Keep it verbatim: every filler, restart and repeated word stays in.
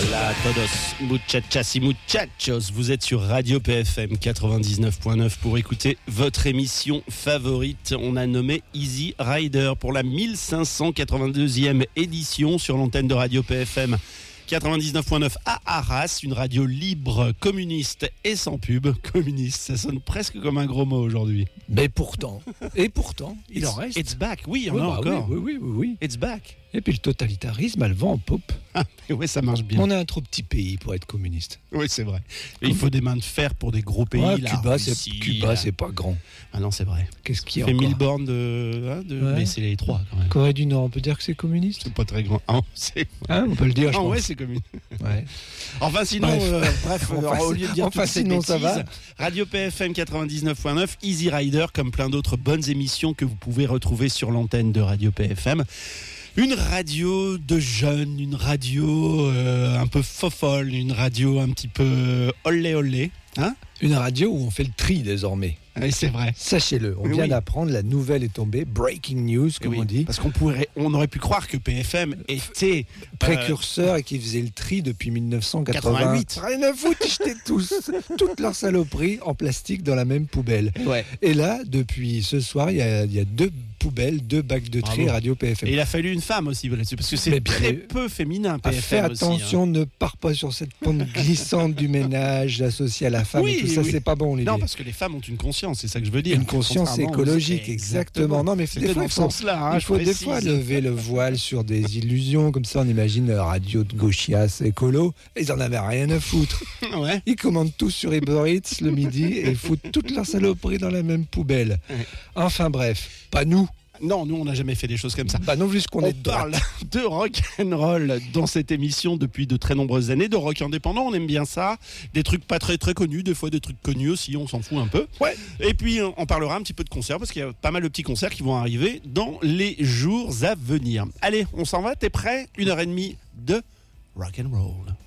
Hola a todos, muchachas y muchachos. Vous êtes sur Radio P F M quatre-vingt-dix-neuf point neuf pour écouter votre émission favorite. On a nommé Easy Rider pour la mille cinq cent quatre-vingt-deuxième édition sur l'antenne de Radio P F M quatre-vingt-dix-neuf point neuf à Arras, une radio libre, communiste et sans pub. Communiste, ça sonne presque comme un gros mot aujourd'hui. Mais pourtant, et pourtant, il it's, en reste. It's back, oui, il y en oui, a bah encore. Oui, oui, oui, oui. It's back. Et puis le totalitarisme, elle vend en poupe. Ah, ouais, ça marche bien. On est un trop petit pays pour être communiste. Oui, c'est vrai. Et il faut des mains de fer pour des gros pays. Ouais, là, Cuba, Russie, c'est, Cuba, c'est pas grand. Ah non, c'est vrai. Qu'est-ce qu'il y a fait encore mille bornes de, hein, de... Ouais. Mais c'est les trois quand même. Corée du Nord, on peut dire que c'est communiste. C'est pas très grand. Ah, c'est... Hein, on peut le dire, je Ah pense. ouais, c'est communiste. Ouais. Enfin sinon, Bref, euh, bref enfin, alors, au lieu de dire enfin, toutes ces sinon, bêtises, ça va. Radio P F M quatre-vingt-dix-neuf point neuf, Easy Rider, comme plein d'autres bonnes émissions que vous pouvez retrouver sur l'antenne de Radio P F M. Une radio de jeunes, une radio euh, un peu fofolle, une radio un petit peu olé olé, hein ? Une radio où on fait le tri désormais. Oui, c'est vrai. Sachez-le, on Oui, vient oui. d'apprendre, la nouvelle est tombée, breaking news, comme Oui, on dit. parce qu'on pourrait, on aurait pu croire que P F M était Précurseur et qui faisait le tri depuis dix-neuf cent quatre-vingt-huit. quatre-vingt-huit. Rien à foutre, ils jetaient tous, toutes leurs saloperies en plastique dans la même poubelle. euh, ouais. Et là, depuis ce soir, il y a, il y a deux poubelles, deux bacs de tri Bravo. Radio P F M. Et il a fallu une femme aussi là-dessus, parce que c'est Mais bien très sûr. peu féminin P Ah, F M fais aussi, hein. attention, ne pars pas sur cette pente glissante du ménage associé à la femme Oui, et tout ça, oui. c'est pas bon, Olivier. Non, parce que les femmes ont une conscience, c'est ça que je veux dire. Une conscience Contrairement aux- écologique, exactement. Non, mais C'était des fois, dans il ce faut, sens-là, hein, il je faut des précise. fois lever le voile sur des illusions, comme ça on imagine la radio de gauchias écolo, ils en avaient rien à foutre. Ouais. Ils commandent tous sur Uber Eats le midi et ils foutent toutes leurs saloperies dans la même poubelle. Ouais. Enfin bref, pas nous, Non, nous on n'a jamais fait des choses comme ça. pas non plus qu'on On est de droite. parle de rock and roll dans cette émission depuis de très nombreuses années, de rock indépendant, on aime bien ça, des trucs pas très très connus, des fois des trucs connus aussi, on s'en fout un peu. Ouais. Et puis on parlera un petit peu de concerts parce qu'il y a pas mal de petits concerts qui vont arriver dans les jours à venir. Allez, on s'en va, t'es prêt ? Une heure et demie de rock and roll.